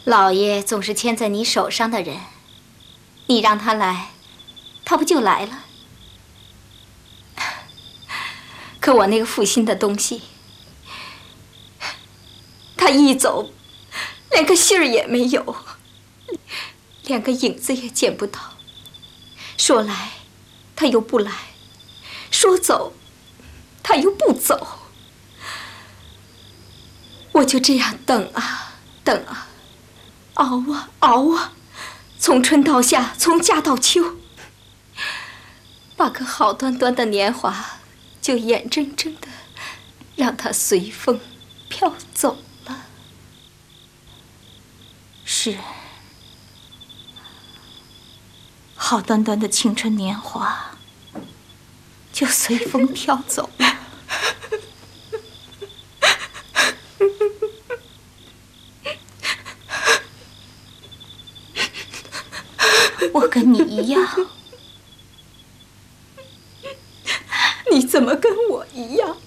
老爷总是牵在你手上的人，你让他来，他不就来了？可我那个负心的东西，他一走，连个信儿也没有，连个影子也见不到。说来，他又不来；说走，他又不走。我就这样等啊等啊，熬啊熬啊，从春到夏，从夏到秋，把个好端端的年华，就眼睁睁的让它随风飘走了。 是，好端端的青春年华，就随风飘走了。我跟你一样。 你怎么跟我一样？